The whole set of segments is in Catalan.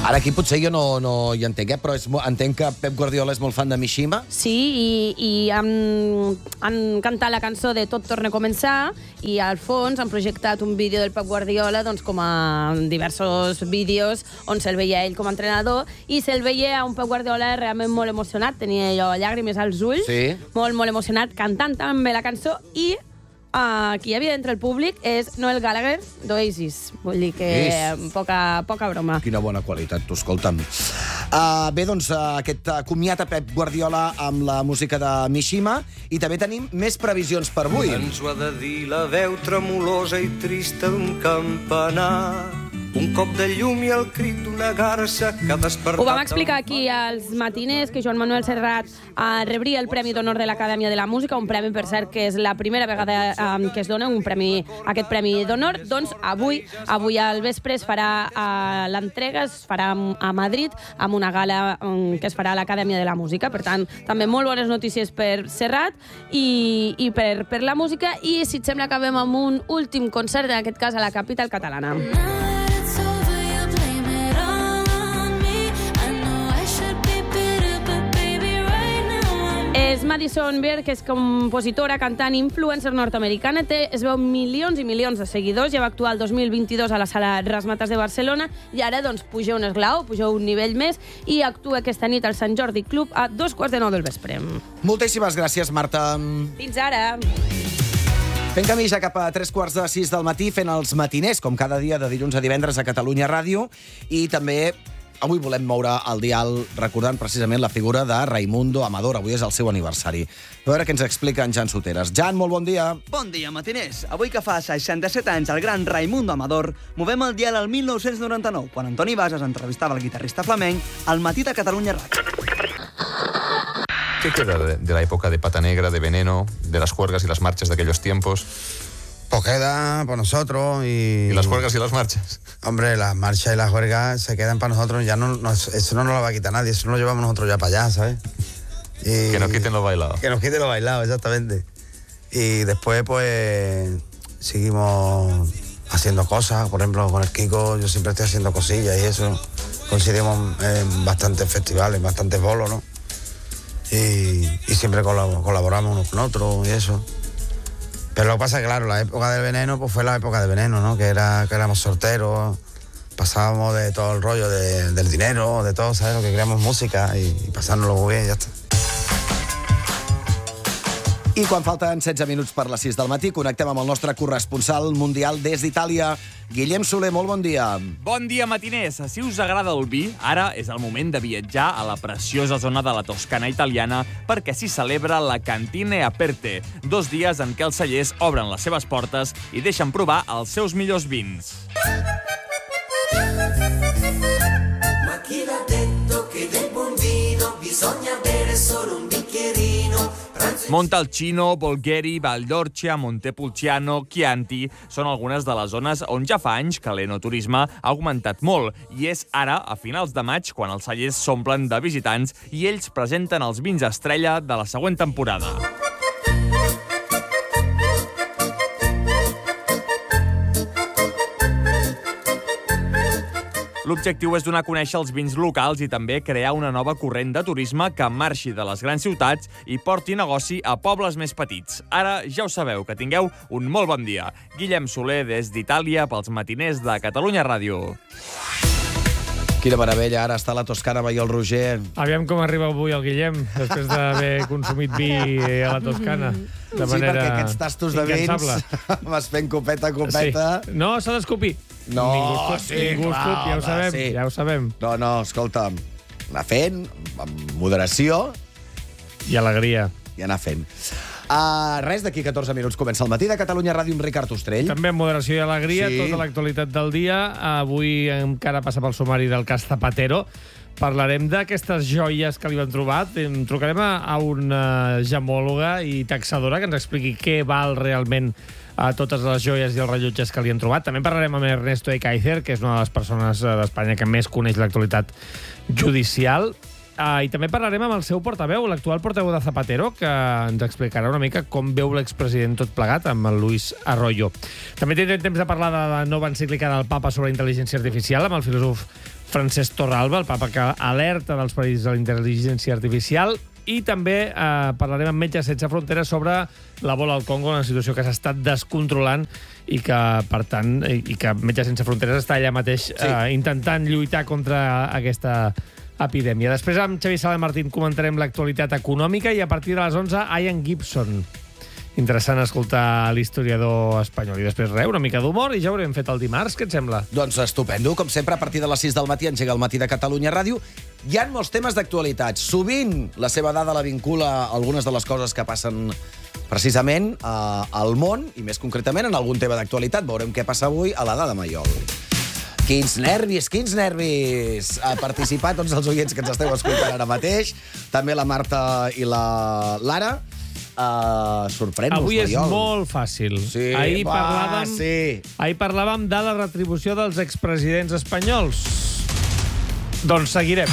Ara aquí potser jo no hi entenc, però entenc que Pep Guardiola és molt fan de Mishima. Sí, i han cantat la cançó de Tot torna a començar i al fons han projectat un vídeo del Pep Guardiola com a diversos vídeos on se'l veia ell com a entrenador i se'l veia a un Pep Guardiola realment molt emocionat, tenia allò llàgrimes als ulls, molt, molt emocionat, cantant també la cançó i qui hi havia entre el públic és Noel Gallagher d'Oasis. Vull dir que poca broma. Quina bona qualitat, tu, escolta'm. Bé, doncs, aquest comiat a Pep Guardiola amb la música de Mishima i també tenim més previsions per avui. Ens ho ha de dir la veu tremolosa i trista d'un campanar. Un cop de llum i el crit d'una garça que ha despertat... Ho vam explicar aquí als matiners, que Joan Manuel Serrat rebria el Premi d'Honor de l'Acadèmia de la Música, un premi, per cert, que és la primera vegada que es dona aquest Premi d'Honor. Doncs avui al vespre es farà l'entrega, es farà a Madrid, amb una gala que es farà a l'Acadèmia de la Música. Per tant, també molt bones notícies per Serrat i per la música. I, si et sembla, acabem amb un últim concert, en aquest cas a la capital catalana. És Madison Beer, que és compositora, cantant, influencer nord-americana, es veu milions i milions de seguidors, ja va actuar el 2022 a la sala Razzmatazz de Barcelona i ara doncs puja un esglaó, puja un nivell més i actua aquesta nit al Sant Jordi Club a 2:15 del vespre. Moltíssimes gràcies, Marta. Fins ara. Fent camí ja cap a 5:45 del matí, fent els matiners, com cada dia de dilluns a divendres a Catalunya Ràdio, i també avui volem moure el dial recordant precisament la figura de Raimundo Amador. Avui és el seu aniversari. A veure què ens explica en Jan Soteres. Jan, molt bon dia. Bon dia, matiners. Avui que fa 67 anys el gran Raimundo Amador, movem el dial al 1999, quan Antoni Bases entrevistava el guitarrista flamenc al matí de Catalunya Ràdio. ¿Qué queda de la época de Pata Negra, de Veneno, de las juergas y las marchas de aquellos tiempos? Pues queda por nosotros y... ¿Y las juergas y las marchas? Hombre, las marchas y las juergas se quedan para nosotros, ya eso no nos lo va a quitar nadie, eso no lo llevamos nosotros ya para allá, ¿sabes? Que nos quiten lo bailado. Que nos quiten lo bailado, exactamente. Y después, pues, seguimos haciendo cosas, por ejemplo, con el Kiko yo siempre estoy haciendo cosillas y eso. Coincidimos en bastantes festivales, en bastantes bolos, ¿no? Y siempre colaboramos unos con otros y eso. Pero lo que pasa es que, claro, la época del Veneno pues fue la época de Veneno, ¿no? Que éramos sorteros, pasábamos de todo el rollo del dinero, de todo, ¿sabes? Lo que queríamos música y pasárnoslo muy bien, ya está. I quan falten 16 minuts per les 6 del matí, connectem amb el nostre corresponsal mundial des d'Itàlia, Guillem Soler. Molt bon dia. Bon dia, matiners. Si us agrada el vi, ara és el moment de viatjar a la preciosa zona de la Toscana italiana perquè s'hi celebra la Cantine Aperte, 2 dies en què els cellers obren les seves portes i deixen provar els seus millors vins. Ma chi l'ha detto che del buon vino bisogna bere solo un bicchierino? Montalcino, Bolgheri, Valdorcia, Montepulciano, Chianti són algunes de les zones on ja fa anys que l'enoturisme ha augmentat molt i és ara, a finals de maig, quan els cellers s'omplen de visitants i ells presenten els vins estrella de la següent temporada. L'objectiu és donar a conèixer els vins locals i també crear una nova corrent de turisme que marxi de les grans ciutats i porti negoci a pobles més petits. Ara ja ho sabeu, que tingueu un molt bon dia. Guillem Soler des d'Itàlia pels matiners de Catalunya Ràdio. Quina meravella, ara està a la Toscana, veia el Roger. Aviam com arriba avui el Guillem, després d'haver consumit vi a la Toscana. De sí, perquè aquests tastos de vins vas fent copeta a copeta. Sí. No, s'ha d'escopir. No, ningú escup, ja ho sabem, ja ho sabem. No, escolta, anar fent, amb moderació. I alegria. I anar fent. Res, d'aquí 14 minuts comença el matí de Catalunya Ràdio amb Ricard Ostrell. També amb moderació i alegria, tota l'actualitat del dia. Avui encara passa pel sumari del cas Zapatero. Parlarem d'aquestes joies que li van trobar. Trucarem a una gemòloga i taxadora que ens expliqui què val realment a totes les joies i els rellotges que li han trobat. També parlarem amb Ernesto Ekaizer, que és una de les persones d'Espanya que més coneix l'actualitat judicial. I també parlarem amb el seu portaveu, l'actual portaveu de Zapatero, que ens explicarà una mica com veu l'expresident tot plegat, amb el Luis Arroyo. També tindrem temps de parlar de la nova encíclica del Papa sobre intel·ligència artificial, amb el filòsof Francesc Torralba, el papa que alerta dels perills de la intel·ligència artificial, i també parlarem amb Metges Sense Fronteres sobre l'Ebola al Congo, una situació que s'ha estat descontrolant i que, per tant, i que Metges Sense Fronteres està allà mateix intentant lluitar contra aquesta epidèmia. Després, amb Xavi Sala i Martín, comentarem l'actualitat econòmica i a partir de les 11, Ian Gibson. Interessant escoltar l'historiador espanyol. I després una mica d'humor, i ja ho haurem fet el dimarts. Què et sembla? Doncs estupendo. Com sempre, a partir de les 6 del matí engega el Matí de Catalunya Ràdio. Hi ha molts temes d'actualitat. Sovint la seva dada la vincula a algunes de les coses que passen precisament al món, i més concretament en algun tema d'actualitat. Veurem què passa avui a la Dada Maiol. Quins nervis, quins nervis! A participar tots els oients que ens esteu escoltant ara mateix. També la Marta i la Lara. Sorprèn-nos, avui és Maiol. molt fàcil. Sí, ahir parlàvem de la retribució dels expresidents espanyols. Doncs seguirem.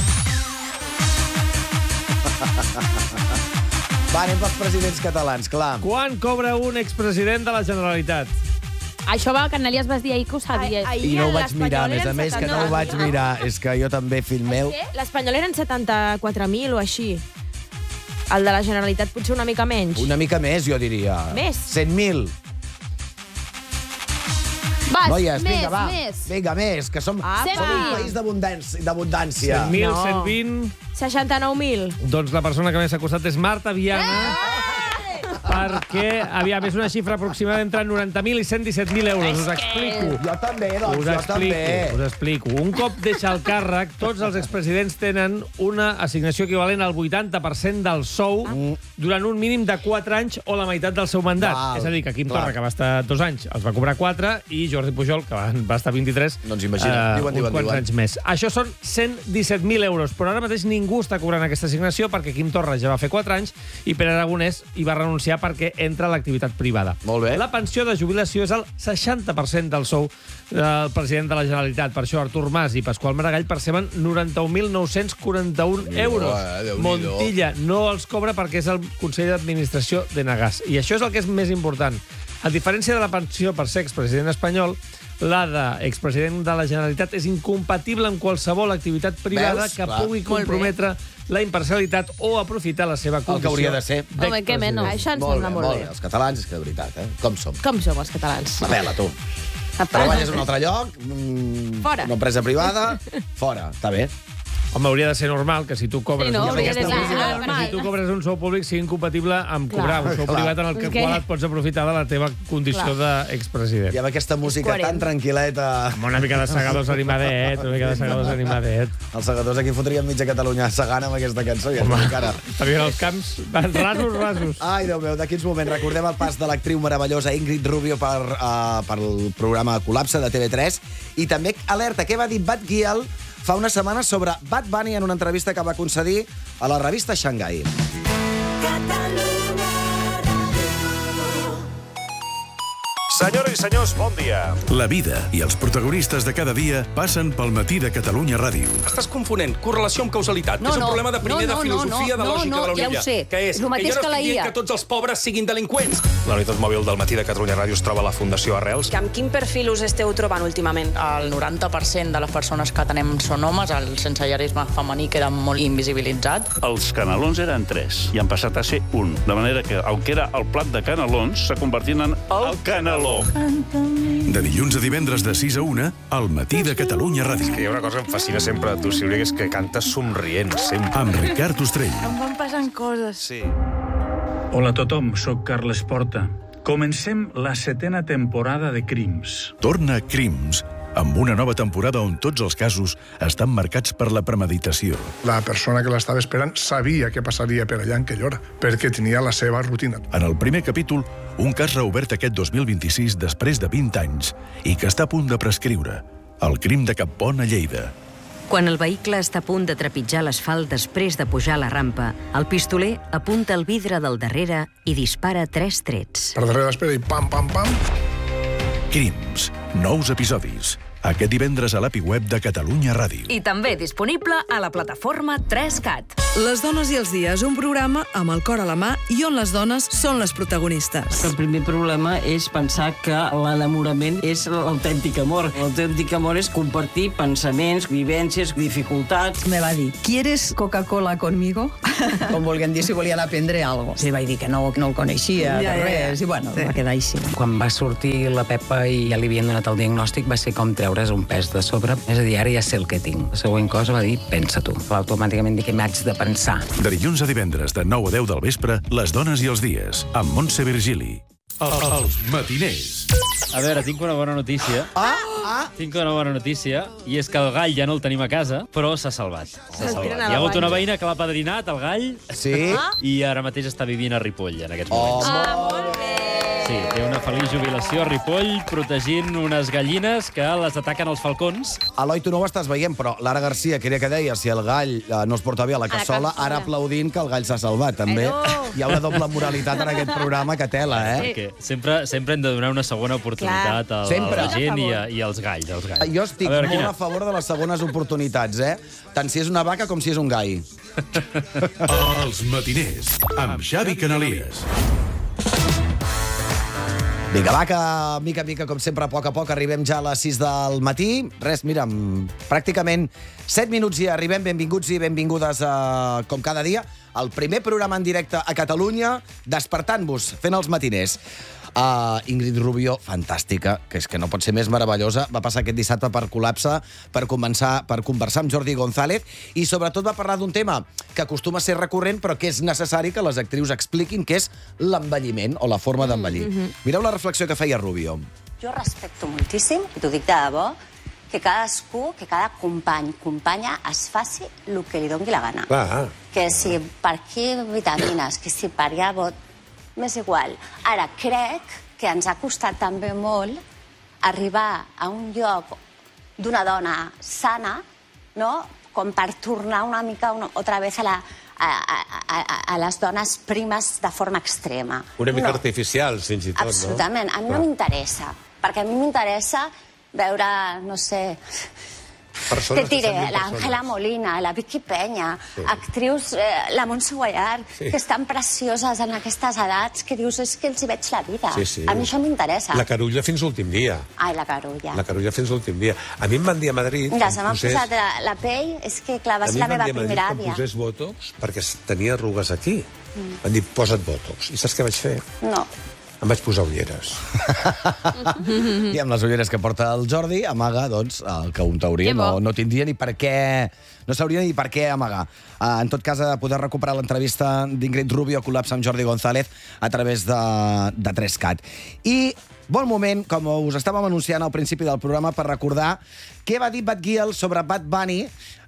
Va, anem pels presidents catalans, clar. Quan cobra un expresident de la Generalitat? Això va, que Nelly es vas dir ahir que ho sabies. I no ho vaig mirar, a més que no ho vaig mirar. És que jo també, fill meu... L'espanyol eren 74.000 o així. El de la Generalitat potser una mica menys. Una mica més, jo diria. Més? 100.000. Vas, Noies, vinga, va. Més. Vinga, més, que som un país d'abundància. 100.000, 120... 69.000. Doncs la persona que més s'ha costat és Marta Viana, perquè, aviam, és una xifra aproximada entre 90.000 i 117.000 euros. Us explico. Jo també, doncs, Us explico. Un cop deixa el càrrec, tots els expresidents tenen una assignació equivalent al 80% del sou durant un mínim de 4 anys o la meitat del seu mandat. És a dir, que Quim Torra, que va estar 2 anys, els va cobrar 4, i Jordi Pujol, que va estar 23, doncs imagina, uns quants anys més. Això són 117.000 euros, però ara mateix ningú està cobrant aquesta assignació perquè Quim Torra ja va fer 4 anys i Pere Aragonès hi va renunciar perquè entra a l'activitat privada. Molt bé. La pensió de jubilació és el 60% del sou del president de la Generalitat. Per això Artur Mas i Pasqual Maragall perceben 91.941 euros. Montilla no els cobra perquè és el Consell d'Administració d'Enagás. I això és el que és més important. A diferència de la pensió per ser expresident espanyol, la d'expresident de la Generalitat és incompatible amb qualsevol activitat privada que pugui comprometre la imparcialitat o aprofitar la seva condició. El que hauria de ser. Home, què menys. Això ens sembla molt bé. Els catalans, és que de veritat, Com som? Com som els catalans? La pela, tu. Treballes en un altre lloc, Fora. una empresa privada, fora. Està bé. Home, hauria de ser normal que si tu cobres, hauria de ser normal. si tu cobres un sou públic sigui incompatible amb cobrar un sou privat en el qual et pots aprofitar de la teva condició d'expresident. I amb aquesta música tan tranquil·leta... Amb una mica de segadors animadet, Els segadors aquí fotríem mitja Catalunya segant amb aquesta cançó. I encara... Perquè els camps van rasos. Ai, Déu meu, d'aquí uns moments recordem el pas de l'actriu meravellosa Ingrid Rubio per el programa Col·lapse de TV3 i també alerta què va dir Bat Giel fa una setmana sobre Bad Bunny en una entrevista que va concedir a la revista Xangai. Senyores i senyors, bon dia. La vida i els protagonistes de cada dia passen pel Matí de Catalunya Ràdio. Estàs confonent correlació amb causalitat, que és un problema de primer de filosofia de lògica de la ja ho sé. Que és El que mateix jo no que la estic dient IA. que tots els pobres siguin delinqüents. La unitat mòbil del Matí de Catalunya Ràdio es troba a la Fundació Arrels. Amb quin perfil us esteu trobant últimament? El 90% de les persones que tenem són homes, el sensellarisme femení queda molt invisibilitzat. Els canelons eren 3 i han passat a ser 1. De manera que el que era el plat de canelons s'ha convertit en el caneló. De dilluns a divendres de 6 a 1, al Matí de Catalunya Ràdio. És que hi ha una cosa que em fascina sempre de tu, Sílvia, que és que cantes somrient, sempre. Amb Ricard Ostrell. Em van passant coses. Sí. Hola a tothom, sóc Carles Porta. Comencem la 7ª temporada de Crims. Torna Crims, amb una nova temporada on tots els casos estan marcats per la premeditació. La persona que l'estava esperant sabia què passaria per allà en aquella hora, perquè tenia la seva rutina. En el primer capítol, un cas reobert aquest 2026 després de 20 anys i que està a punt de prescriure. El crim de Cappont a Lleida. Quan el vehicle està a punt de trepitjar l'asfalt després de pujar la rampa, el pistoler apunta el vidre del darrere i dispara 3 trets. Per darrere l'espera i pam, pam, pam. Crims. Nous episodis. Aquest divendres a l'API web de Catalunya Ràdio. I també disponible a la plataforma 3CAT. Les dones i els dies, un programa amb el cor a la mà i on les dones són les protagonistes. El primer problema és pensar que l'enamorament és l'autèntic amor. L'autèntic amor és compartir pensaments, vivències, dificultats. Me va dir, ¿quieres Coca-Cola conmigo? Com volguem dir, si volien aprendre algo. Sí, vaig dir que no el coneixia, de res, i bueno, va quedar així. Quan va sortir la Pepa i ja li havien donat el diagnòstic, va ser com treure's un pes de sobre. És a dir, ara ja sé el que tinc. La següent cosa va dir, pensa tu. Va automàticament dir que m'haig de pensar. De dilluns a divendres, de 9 a 10 del vespre, Les dones i els dies, amb Montse Virgili. Els matiners. A veure, tinc una bona notícia. Tinc una bona notícia, i és que el gall ja no el tenim a casa, però s'ha salvat. Hi ha hagut una veïna que l'ha padrinat, el gall, i ara mateix està vivint a Ripoll, en aquests moments. Molt bé! Sí, té una feliç jubilació a Ripoll, protegint unes gallines que les ataquen els falcons. Eloi, tu no ho estàs veient, però Lara Garcia, que era que deia si el gall no es porta bé a la cassola, ara aplaudint que el gall s'ha salvat, també. Hi ha una doble moralitat en aquest programa que tela, Perquè sempre hem de donar una segona oportunitat a la gent i als galls. Jo estic molt a favor de les segones oportunitats, tant si és una vaca com si és un gall. Els matiners, amb Xavi Canalies. Vinga, va, que mica en mica, com sempre, a poc arribem ja a les 6 del matí. Res, mira, pràcticament 7 minuts i arribem. Benvinguts i benvingudes, com cada dia, al primer programa en directe a Catalunya, despertant-vos, fent els matiners. Ingrid Rubio, fantàstica, que és que no pot ser més meravellosa, va passar aquest dissabte per Col·lapse per conversar amb Jordi González i sobretot va parlar d'un tema que acostuma a ser recurrent però que és necessari que les actrius expliquin, que és l'envelliment o la forma d'envellir. Mireu la reflexió que feia Rubio. Jo respecto moltíssim, i t'ho dic de debò, que cadascú, que cada company, companya, es faci el que li doni la gana. Que si per aquí vitamines, que si per allà vot, m'és igual. Ara, crec que ens ha costat també molt arribar a un lloc d'una dona sana, no?, com per tornar una mica otra vez a les dones primes de forma extrema. Una mica artificial, fins i tot, no? Absolutament. A mi no m'interessa, perquè a mi m'interessa veure, no sé... Te diré, l'Àngela Molina, la Vicky Peña, actrius, la Montse Guallart, que estan precioses en aquestes edats, que dius, és que els hi veig la vida. A mi això m'interessa. La Carulla fins l'últim dia. Ai, la Carulla. La Carulla fins l'últim dia. A mi em van dir a Madrid... Mira, se m'ha posat la pell, és que, clar, va ser la meva primera àvia. A mi em van dir a Madrid que em posés Botox perquè tenia arrugues aquí. Van dir, posa't Botox. I saps què vaig fer? No. Em vaig posar ulleres. I amb les ulleres que porta el Jordi, amaga, doncs, el que un teoria no tindria ni per què... No sabria ni per què amagar. En tot cas, poder recuperar l'entrevista d'Ingrid Rubio a Col·lapse amb Jordi González a través de 3CAT. I bon moment, com us estàvem anunciant al principi del programa, per recordar què va dir Bad Gyal sobre Bad Bunny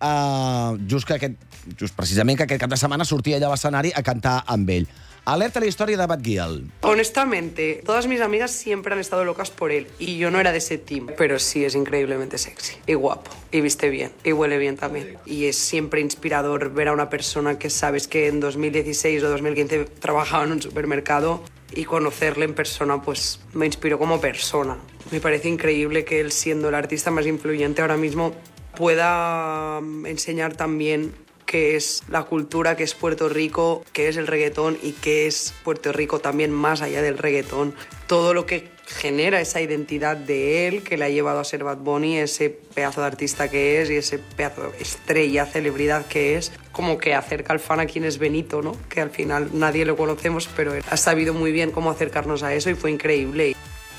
just precisament que aquest cap de setmana sortia allà a l'escenari a cantar amb ell. Alerta la historia de Bad Gyal. Honestamente, todas mis amigas siempre han estado locas por él y yo no era de ese team, pero sí es increíblemente sexy y guapo y viste bien y huele bien también. Y es siempre inspirador ver a una persona que sabes que en 2016 o 2015 trabajaba en un supermercado y conocerle en persona pues me inspiró como persona. Me parece increíble que él, siendo el artista más influyente ahora mismo, pueda enseñar también qué es la cultura, qué es Puerto Rico, qué es el reggaetón y qué es Puerto Rico también más allá del reggaetón. Todo lo que genera esa identidad de él, que le ha llevado a ser Bad Bunny, ese pedazo de artista que es y ese pedazo de estrella, celebridad que es, como que acerca al fan a quien es Benito, ¿no? Que al final nadie lo conocemos, pero él ha sabido muy bien cómo acercarnos a eso y fue increíble.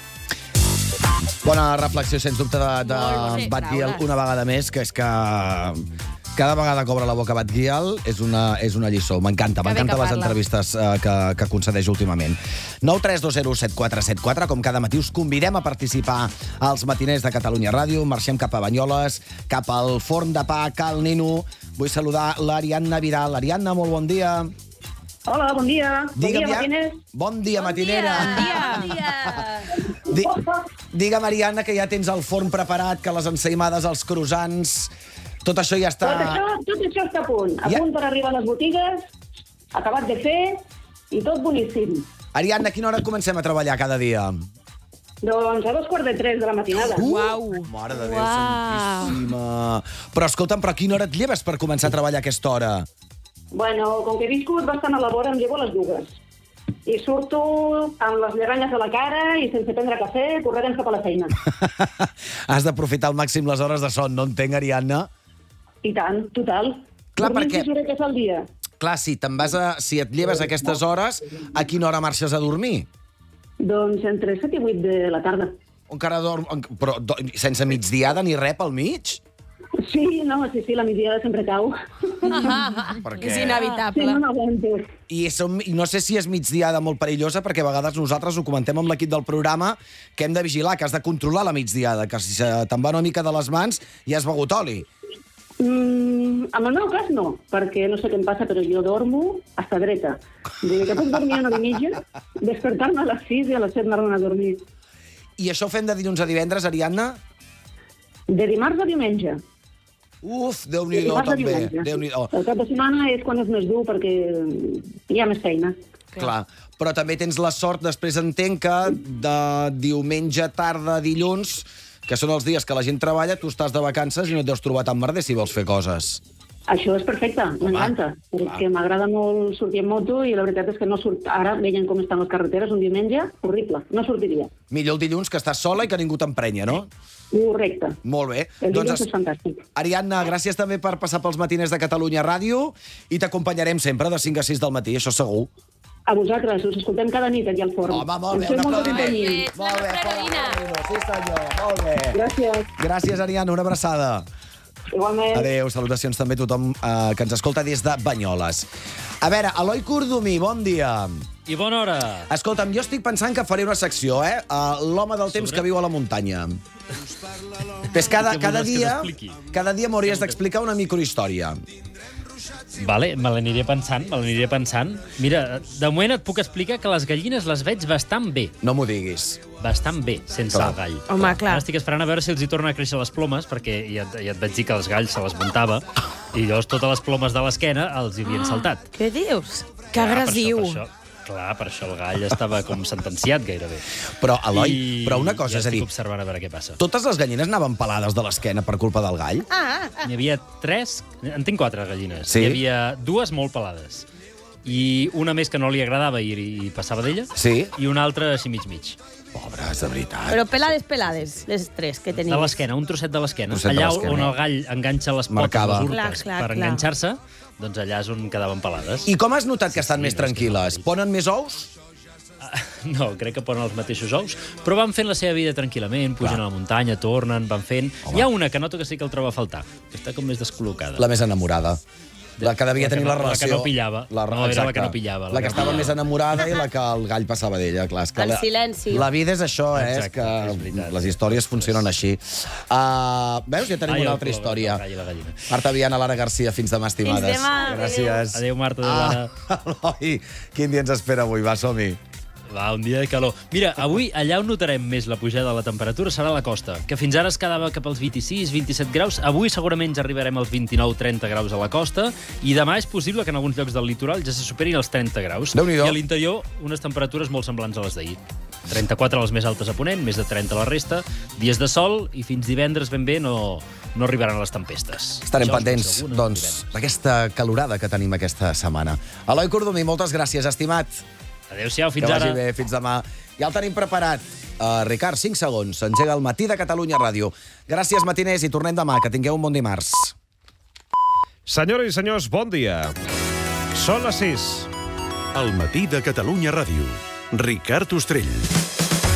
Bona reflexió, sens dubte, de Bad Gyal una vegada més, que és que cada vegada que obre la boca Bad Gyal és una lliçó. M'encanta les entrevistes que concedeix últimament. 932017474, com cada matí us convidem a participar als matiners de Catalunya Ràdio. Marxem cap a Banyoles, cap al forn de pa Cal Nino. Vull saludar l'Ariadna Vidal. Ariadna, molt bon dia. Hola, bon dia. Bon dia, matiners. Bon dia, matinera. Bon dia. Digue'm, Ariadna, que ja tens el forn preparat, que les ensaïmades, els croissants... Tot això ja està... Tot això està a punt. A punt per arribar a les botigues, acabat de fer, i tot boníssim. Ariadna, a quina hora comencem a treballar cada dia? Doncs a 2:45 de la matinada. Uau! Mare de Déu, santíssima. Però escolta'm, però a quina hora et lleves per començar a treballar a aquesta hora? Bueno, com que he viscut bastant a la vora, em llevo a les 2. I surto amb les lleganyes a la cara i sense prendre cafè, corrents cap a la feina. Has d'aprofitar al màxim les hores de son, no entenc, Ariadna? I tant, total. Clar, Dormim perquè... 6 horetes al dia. Clar, si et lleves a aquestes hores, a quina hora marxes a dormir? Doncs entre 7 i 8 de la tarda. Encara dorm... Però sense migdiada ni res pel mig? Sí, la migdiada sempre cau. Perquè... És inevitable. Sí, no aguanto. I no sé si és migdiada molt perillosa, perquè a vegades nosaltres ho comentem amb l'equip del programa, que hem de vigilar, que has de controlar la migdiada, que si te'n va una mica de les mans ja has begut oli. En el meu cas no, perquè no sé què em passa, però jo dormo hasta dreta. Vull dir que puc dormir una hora i mitja, despertar-me a les 6 i a les 7 anar a dormir. I això ho fem de dilluns a divendres, Ariadna? De dimarts a diumenge. Uf, Déu-n'hi-do, també. Déu-n'hi-do. El cap de setmana és quan és més dur, perquè hi ha més feina. Clar, però també tens la sort, després entenc que de diumenge, tarda, dilluns, que són els dies que la gent treballa, tu estàs de vacances i no et deus trobar tan merder si vols fer coses. Això és perfecte, m'encanta. Perquè m'agrada molt sortir en moto i la veritat és que no surt... Ara, veient com estan les carreteres, un diumenge, horrible, no sortiria. Millor el dilluns, que estàs sola i que ningú t'emprenya, no? Correcte. Molt bé. El dilluns és fantàstic. Ariadna, gràcies també per passar pels matiners de Catalunya Ràdio i t'acompanyarem sempre de 5 a 6 del matí, això segur. A vosaltres, us escoltem cada nit aquí al forn. Home, molt bé, un aplaudiment. Molt bé, sí senyor, molt bé. Gràcies. Gràcies, Ariadna, una abraçada. Igualment. Adéu, salutacions també a tothom que ens escolta des de Banyoles. A veure, Eloi Cordomí, bon dia. I bona hora. Escolta'm, jo estic pensant que faré una secció, l'home del temps que viu a la muntanya. Ves, cada dia m'hauries d'explicar una microhistòria. Vale, me l'aniré pensant. Mira, de moment et puc explicar que les gallines les veig bastant bé. No m'ho diguis. Bastant bé, sense el gall. Home, clar. Ara estic esperant a veure si els hi torna a créixer les plomes, perquè ja et vaig dir que els galls se les muntava, i llavors totes les plomes de l'esquena els hi havien saltat. Què dius? Que agressiu. Clar, per això el gall estava com sentenciat gairebé. Però, Eloi, però una cosa, és a dir... estic observant a veure què passa. Totes les gallines anaven pelades de l'esquena per culpa del gall? N'hi havia 3, en tinc 4 gallines. Sí? N'hi havia 2 molt pelades. I una més que no li agradava i passava d'ella. Sí? I una altra així mig. Pobres, de veritat. Però pelades, les 3 que tenies. De l'esquena, un trosset de l'esquena. Allà on el gall enganxa les potes, les urpes, per enganxar-se, doncs allà és on quedaven pelades. I com has notat que estan més tranquil·les? Ponen més ous? No, crec que ponen els mateixos ous, però van fent la seva vida tranquil·lament, pugen a la muntanya, tornen, van fent... Hi ha una que noto que sí que el troba a faltar, que està com més descol·locada. La més enamorada. La que devia tenir la relació... La que no pillava. Era la que no pillava. La que estava més enamorada i la que el gall passava d'ella. El silenci. La vida és això, és que les històries funcionen així. Veus? Ja tenim una altra història. Marta Viana, Lara Garcia, fins demà, estimades. Fins demà. Gràcies. Adéu, Marta. Eloi, quin dia ens espera avui? Va, som-hi. Va, un dia de calor. Mira, avui allà on notarem més la pujada de la temperatura serà a la costa, que fins ara es quedava cap als 26-27 graus. Avui segurament ja arribarem als 29-30 graus a la costa i demà és possible que en alguns llocs del litoral ja se superin els 30 graus. I a l'interior unes temperatures molt semblants a les d'ahir. 34 les més altes a Ponent, més de 30 a la resta, dies de sol i fins divendres ben bé no arribaran les tempestes. Estarem pendents, doncs, d'aquesta calorada que tenim aquesta setmana. Eloi Cordomí, moltes gràcies, estimat. Adéu-siau, fins ara. Que vagi bé, fins demà. Ja el tenim preparat. Ricard, 5 segons. Engega el matí de Catalunya Ràdio. Gràcies, matiners, i tornem demà. Que tingueu un bon dimarts. Senyores i senyors, bon dia. Són les 6. El matí de Catalunya Ràdio. Ricard Ostrell.